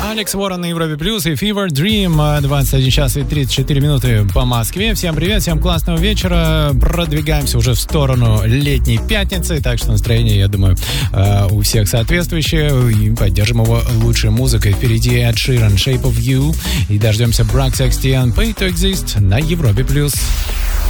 Алекс Уоррен на Европе Плюс и Fever Dream. 21 час и 34 минуты по Москве. Всем привет, всем классного вечера. Продвигаемся уже в сторону летней пятницы, так что настроение, я думаю, у всех соответствующее. И поддержим его лучшей музыкой. Впереди Ed Sheeran, Shape of You. И дождемся Brax XTN, Pay to Exist на Европе Плюс.